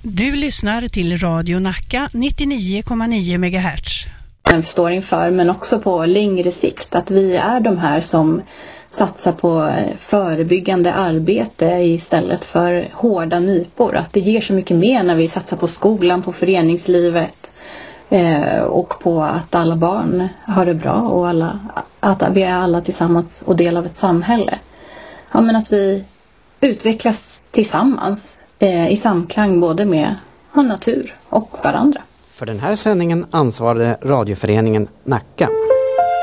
Du lyssnar till Radio Nacka 99,9 MHz. Vi står inför, men också på längre sikt, att vi är de här som satsar på förebyggande arbete istället för hårda nypor. Att det ger så mycket mer när vi satsar på skolan, på föreningslivet och på att alla barn har det bra och att vi är alla tillsammans och del av ett samhälle. Ja, men att vi utvecklas tillsammans i samklang både med natur och varandra. För den här sändningen ansvarade radioföreningen Nacka.